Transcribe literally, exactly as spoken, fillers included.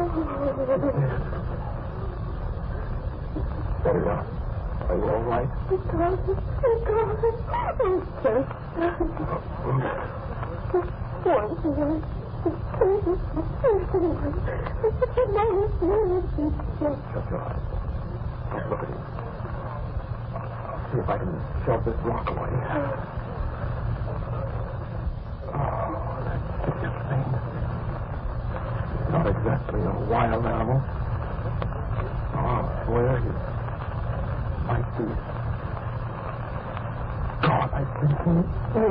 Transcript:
Very well. Are you all right? It's all right. It's all right. I'm just... Once again. Shut your eyes. Don't look at him. I'll see if I can shove this rock away. Oh, that vicious thing. Not exactly a wild animal. Oh, I'll swear he might be. God, I think he